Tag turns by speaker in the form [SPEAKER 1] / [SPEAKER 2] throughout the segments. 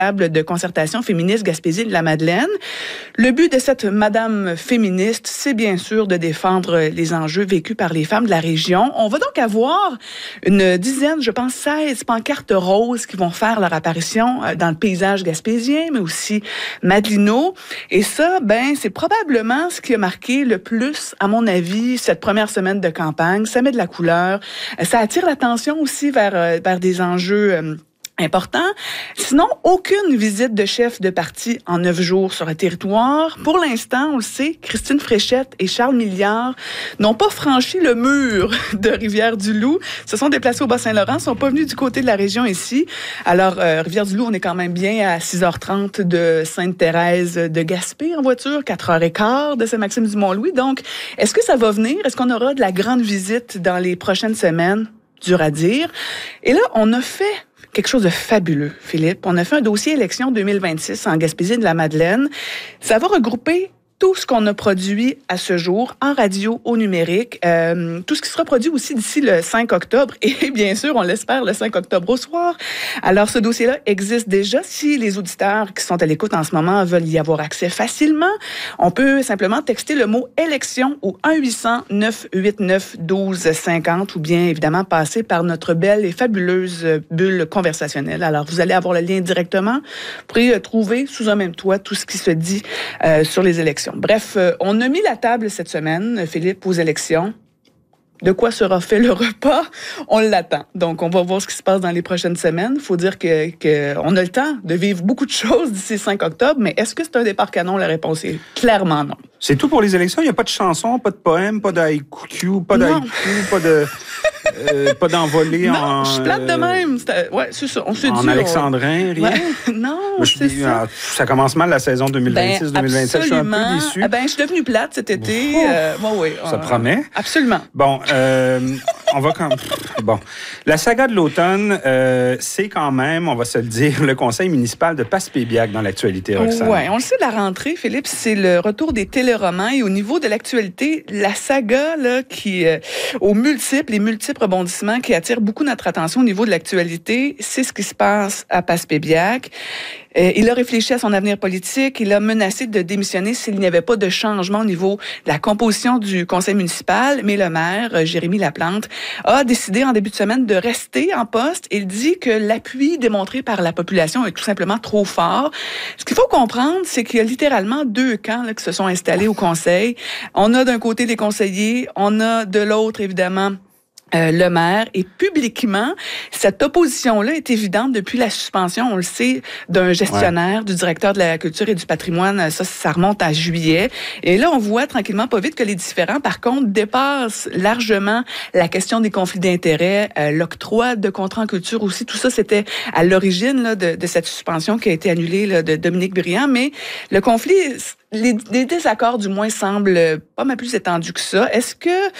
[SPEAKER 1] de concertation féministe Gaspésie de la Madeleine. Le but de cette madame féministe, c'est bien sûr de défendre les enjeux vécus par les femmes de la région. On va donc avoir une dizaine, je pense 16 pancartes roses qui vont faire leur apparition dans le paysage gaspésien, mais aussi Madelino. Et ça, c'est probablement ce qui a marqué le plus, à mon avis, cette première semaine de campagne. Ça met de la couleur. Ça attire l'attention aussi vers des enjeux important. Sinon, aucune visite de chef de parti en 9 jours sur le territoire. Pour l'instant, on le sait, Christine Fréchette et Charles Milliard n'ont pas franchi le mur de Rivière-du-Loup. Se sont déplacés au Bas-Saint-Laurent, sont pas venus du côté de la région ici. Alors, Rivière-du-Loup, on est quand même bien à 6h30 de Sainte-Thérèse de Gaspé en voiture, 4h15 de Saint-Maxime-du-Mont-Louis. Donc, est-ce que ça va venir? Est-ce qu'on aura de la grande visite dans les prochaines semaines? Dur à dire. Et là, on a fait quelque chose de fabuleux, Philippe. On a fait un dossier élection 2026 en Gaspésie de la Madeleine. Ça va regrouper tout ce qu'on a produit à ce jour, en radio, au numérique, tout ce qui sera produit aussi d'ici le 5 octobre, et bien sûr, on l'espère, le 5 octobre au soir. Alors, ce dossier-là existe déjà. Si les auditeurs qui sont à l'écoute en ce moment veulent y avoir accès facilement, on peut simplement texter le mot « élection » au 1-800-989-1250 ou bien, évidemment, passer par notre belle et fabuleuse bulle conversationnelle. Alors, vous allez avoir le lien directement. Vous pourrez trouver sous un même toit tout ce qui se dit sur les élections. Bref, on a mis la table cette semaine, Philippe, aux élections. De quoi sera fait le repas? On l'attend. Donc, on va voir ce qui se passe dans les prochaines semaines. Il faut dire qu'on a le temps de vivre beaucoup de choses d'ici le 5 octobre, mais est-ce que c'est un départ canon? La réponse est clairement non.
[SPEAKER 2] C'est tout pour les élections? Il n'y a pas de chansons, pas de poèmes, pas d'haïku, pas de... pas d'envolée
[SPEAKER 1] non, je suis plate de même. Ouais, c'est ça. On s'est dit...
[SPEAKER 2] En alexandrin, rien?
[SPEAKER 1] Ouais, non, c'est ça.
[SPEAKER 2] Ça commence mal la saison 2026-2027. Je suis un peu déçu.
[SPEAKER 1] Je suis devenue plate cet été.
[SPEAKER 2] Ça promet.
[SPEAKER 1] Absolument.
[SPEAKER 2] Bon, on va quand... Bon. La saga de l'automne, c'est quand même, on va se le dire, le conseil municipal de Passepébiac dans l'actualité, Roxane.
[SPEAKER 1] Oui, on le sait, la rentrée, Philippe, c'est le retour des téléromans. Et au niveau de l'actualité, la saga là, qui, aux multiples rebondissements qui attirent beaucoup notre attention au niveau de l'actualité, c'est ce qui se passe à Passepébiac. Il a réfléchi à son avenir politique. Il a menacé de démissionner s'il n'y avait pas de changement au niveau de la composition du conseil municipal. Mais le maire, Jérémy Laplante, a décidé en début de semaine de rester en poste. Il dit que l'appui démontré par la population est tout simplement trop fort. Ce qu'il faut comprendre, c'est qu'il y a littéralement 2 camps là, qui se sont installés au conseil. On a d'un côté les conseillers, on a de l'autre, évidemment, le maire. Et publiquement, cette opposition-là est évidente depuis la suspension, on le sait, d'un gestionnaire, du directeur de la culture et du patrimoine. Ça remonte à juillet. Et là, on voit tranquillement, pas vite, que les différends, par contre, dépassent largement la question des conflits d'intérêts, l'octroi de contrats en culture aussi. Tout ça, c'était à l'origine là, de cette suspension qui a été annulée là, de Dominique Briand. Mais le conflit... Les désaccords, du moins, semblent pas mal plus étendus que ça. Est-ce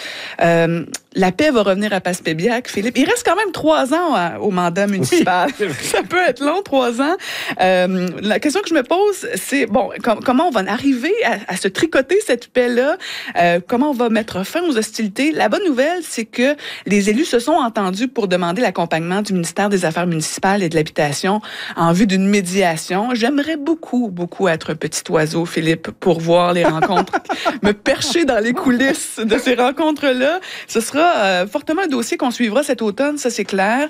[SPEAKER 1] que la paix va revenir à Passepébiac, Philippe? Il reste quand même 3 ans au mandat municipal. Oui. Ça peut être long, 3 ans. La question que je me pose, c'est, comment on va arriver à se tricoter cette paix-là? Comment on va mettre fin aux hostilités? La bonne nouvelle, c'est que les élus se sont entendus pour demander l'accompagnement du ministère des Affaires municipales et de l'Habitation en vue d'une médiation. J'aimerais beaucoup, beaucoup être un petit oiseau, Philippe, pour voir les rencontres, me percher dans les coulisses de ces rencontres-là. Ce sera fortement un dossier qu'on suivra cet automne, ça c'est clair.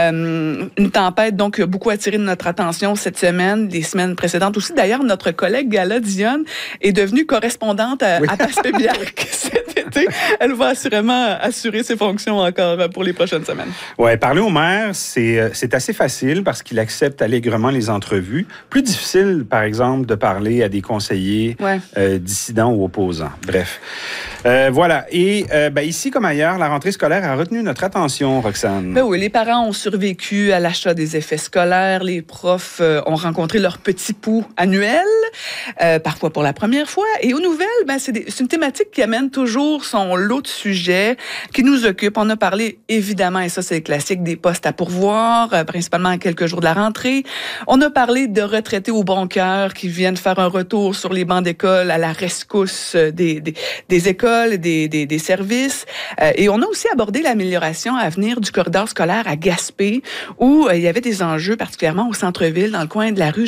[SPEAKER 1] Une tempête donc qui a beaucoup attiré notre attention cette semaine, les semaines précédentes aussi. D'ailleurs, notre collègue Gala Dionne est devenue correspondante à Passepébiac cet été. Elle va assurément assurer ses fonctions encore pour les prochaines semaines.
[SPEAKER 2] Oui, parler au maire, c'est assez facile parce qu'il accepte allègrement les entrevues. Plus difficile, par exemple, de parler à des conseillers dissidents ou opposants. Bref. Voilà. Et ici, comme ailleurs, la rentrée scolaire a retenu notre attention, Roxane.
[SPEAKER 1] Ben oui, les parents ont survécu à l'achat des effets scolaires. Les profs ont rencontré leur petit pouls annuel, parfois pour la première fois. Et aux nouvelles, c'est une thématique qui amène toujours toujours son lot de sujets qui nous occupent. On a parlé, évidemment, et ça c'est classique, des postes à pourvoir, principalement à quelques jours de la rentrée. On a parlé de retraités au bon cœur qui viennent faire un retour sur les bancs d'école à la rescousse des écoles, des services. Et on a aussi abordé l'amélioration à venir du corridor scolaire à Gaspé, où il y avait des enjeux particulièrement au centre-ville, dans le coin de la rue